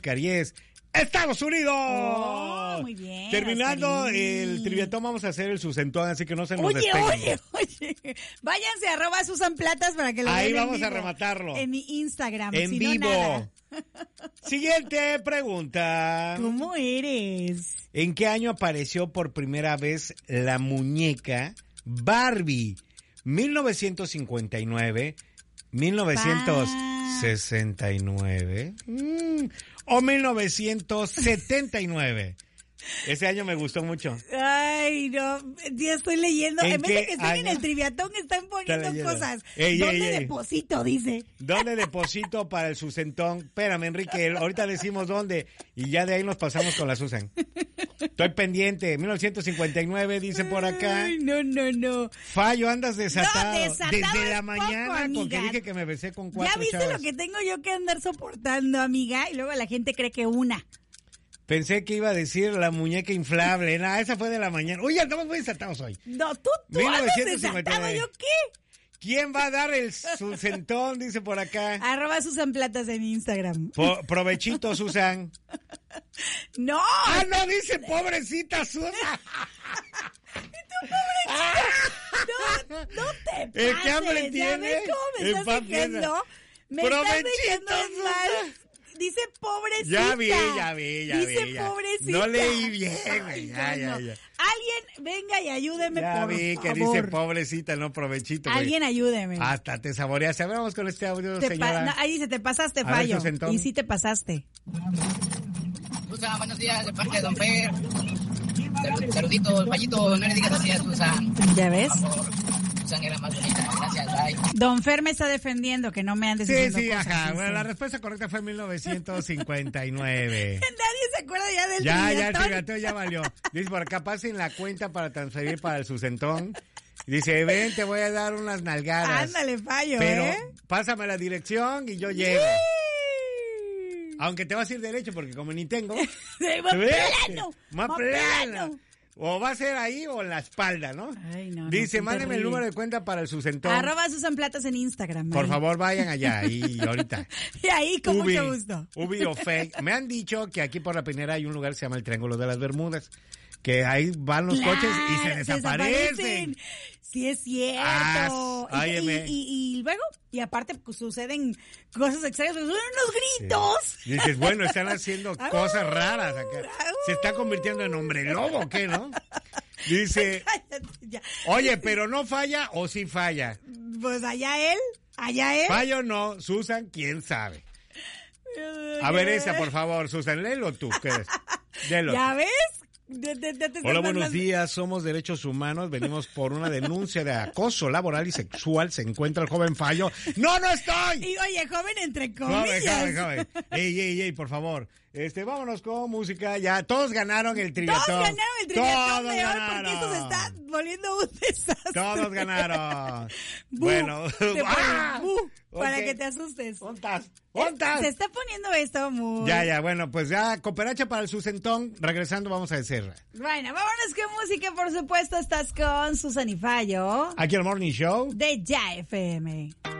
Oscar y es Estados Unidos. Oh, muy bien. Terminando Oscarín. el triviatón, vamos a hacer el susentón, así que no se nos Oye, despeguen. oye. Váyanse a @Susan Platas para que lo Ahí vean en vamos a vivo. rematarlo. En mi Instagram. En si vivo. No, nada. Siguiente pregunta. ¿Cómo eres? ¿En qué año apareció por primera vez la muñeca Barbie? ¿1959, 1969 o 1979? Ese año me gustó mucho. Ay, no, ya estoy leyendo. ¿En En vez de qué que estén en año? el triviatón, están poniendo leyendo. cosas. Ey, ¿Dónde ey, ey. deposito? Dice. ¿Dónde deposito para el Susentón? Espérame, Enrique, ahorita decimos dónde y ya de ahí nos pasamos con la Susan. Estoy pendiente. 1959 dice por acá. Ay, no. Fallo, andas desatado. No, desatado desde es la poco, mañana amiga. con que dije que me besé con 4 ¿Ya viste chavas. lo que tengo yo que andar soportando, amiga? Y luego la gente cree que una. Pensé que iba a decir la muñeca inflable. Nah, esa fue de la mañana. Uy, andamos muy desatados hoy. No, tú andas 1959. desatado. ¿Yo qué? ¿Quién va a dar el Susentón? Dice por acá. ¡Susan Platas en Instagram. Provechito, Susan. ¡No! ¡Ah, no! Dice pobrecita Susan. No te pases. El que hambre ¿Ya tiene, ves cómo me el estás pan diciendo? piensa. Me estás Provechito, diciendo mal. Susan. Dice pobrecita. Ya vi. Dice ya. pobrecita. No leí bien, güey. Ay, Ya. Alguien venga y ayúdeme, Ya por vi que favor. dice pobrecita, no provechito, güey. Alguien ayúdeme. Hasta te saboreaste. A ver, vamos con este audio, señora. No, ahí dice, te pasaste, A ver, Fallo. Susentón. Y sí te pasaste. Susan, buenos días, de parte de Don Fer. Saluditos, Fallito, no le digas así a Susan. ¿Ya ves? Por favor, Susan era más bonita, gracias, bye. Don Fer me está defendiendo que no me andes Sí, diciendo sí, cosas. ajá. dice. Bueno, la respuesta correcta fue 1959. Nadie se acuerda ya del Ya, el triviatón. triviatón ya valió. Dice por acá, pasen la cuenta para transferir para el Susentón. Dice, ven, te voy a dar unas nalgadas. Ándale, Fallo, Pero ¿eh? pásame la dirección y yo llego. Sí. Aunque te vas a ir derecho porque como ni tengo. Sí, más plano. Más plano. O va a ser ahí o en la espalda, ¿no? Ay, no, Dice, qué mándeme el terrible. número de cuenta para el Susentón. @Susan Platas en Instagram. Por ahí. favor, vayan allá y ahorita. Y ahí, con Ubi, mucho gusto. Ubi o Fake. Me han dicho que aquí por la Pinera hay un lugar que se llama el Triángulo de las Bermudas. Que ahí van los coches y se desaparecen. Sí, es cierto. óyeme. Y luego, y aparte pues, suceden cosas extrañas, suceden unos gritos. Y dices, bueno, están haciendo cosas raras acá. Au. ¿Se está convirtiendo en hombre lobo o qué, no? Dice, Cállate ya. oye, pero no falla o sí falla. Pues allá él. Falla o no, Susan, quién sabe. A ver esa, por favor, Susan, léelo tú. ¿Qué es? Léelo. ¿Ya ves? Hola, buenos días. Somos Derechos Humanos. Venimos por una denuncia de acoso laboral y sexual. Se encuentra el joven Fallo. ¡No, no estoy! Y oye, joven entre comillas. Joven. Ey, por favor. Vámonos con música. Ya, todos ganaron el triviatón. Todos ganaron el triviatón Todos de hoy ganaron. porque esto se está volviendo un desastre. Todos ganaron. Bu, Bueno. te ponen bu, para Ok. que te asustes. ¿Ontas? Se está poniendo esto muy... Ya, bueno, pues ya, cooperacha para el Susentón. Regresando, vamos a decirla. Bueno, vámonos con música, por supuesto. Estás con Susan y Fallo Aquí el Morning Show. de Ya FM.